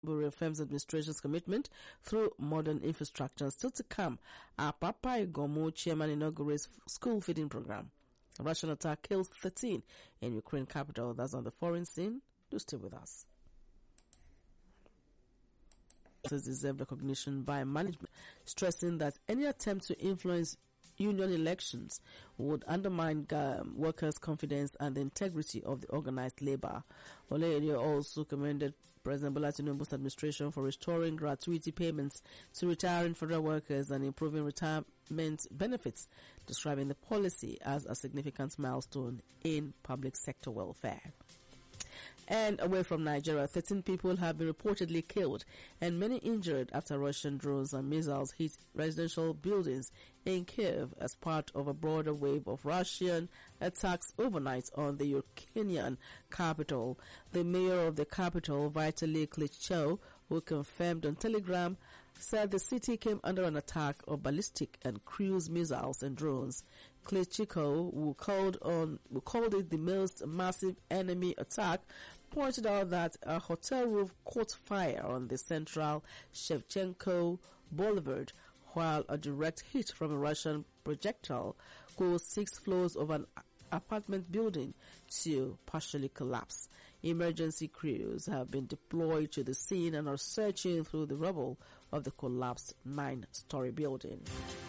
reaffirms administration's commitment through modern infrastructure. Still to come, Papa Igomu chairman inaugurates school feeding program. A Russian attack kills 13 in Ukraine capital. That's on the foreign scene. Do stay with us. This deserve recognition by management, stressing that any attempt to influence union elections would undermine workers' confidence and the integrity of the organized labor. Oleyede also commended President Bola Tinubu's administration for restoring gratuity payments to retiring federal workers and improving retirement benefits, describing the policy as a significant milestone in public sector welfare. And away from Nigeria, 13 people have been reportedly killed and many injured after Russian drones and missiles hit residential buildings in Kiev as part of a broader wave of Russian attacks overnight on the Ukrainian capital. The mayor of the capital, Vitaly Klitschko, who confirmed on Telegram, said the city came under an attack of ballistic and cruise missiles and drones. Klitschko, who called it the most massive enemy attack, pointed out that a hotel roof caught fire on the central Shevchenko Boulevard, while a direct hit from a Russian projectile caused 6 floors of an apartment building to partially collapse. Emergency crews have been deployed to the scene and are searching through the rubble of the collapsed 9-story building.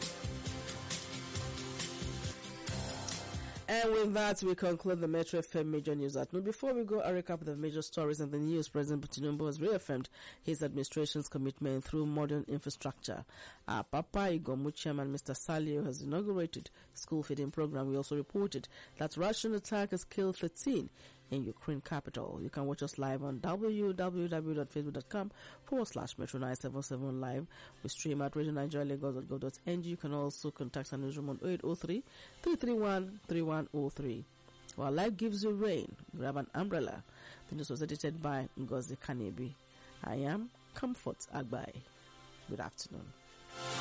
And with that, we conclude the Metro FM major news at noon. Before we go, a recap of the major stories in the news. President Tinubu has reaffirmed his administration's commitment through modern infrastructure. Papa Igomu chairman Mr. Salio has inaugurated school feeding program. We also reported that Russian attack has killed 13 in Ukraine capital. You can watch us live on www.facebook.com/Metro977 live. We stream at radionigerialagos.gov.ng. You can also contact our newsroom on 0803-331-3103. While life gives you rain, grab an umbrella. The news was edited by Ngozi Kanebi. I am Comfort Agbai. Good afternoon.